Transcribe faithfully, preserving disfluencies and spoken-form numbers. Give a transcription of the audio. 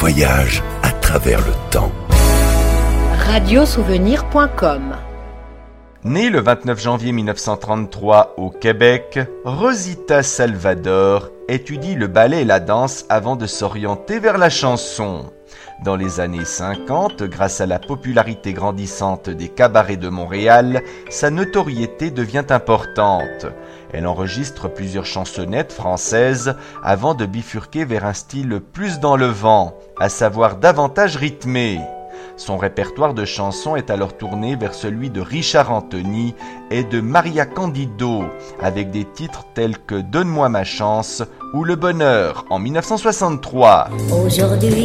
voyage à travers le temps. radiosouvenir point com. Née le vingt-neuf janvier mille neuf cent trente-trois au Québec, Rosita Salvador étudie le ballet et la danse avant de s'orienter vers la chanson. Dans les années cinquante, grâce à la popularité grandissante des cabarets de Montréal, sa notoriété devient importante. Elle enregistre plusieurs chansonnettes françaises avant de bifurquer vers un style plus dans le vent, à savoir davantage rythmé. Son répertoire de chansons est alors tourné vers celui de Richard Anthony et de Maria Candido, avec des titres tels que Donne-moi ma chance ou Le Bonheur en mille neuf cent soixante-trois. Aujourd'hui,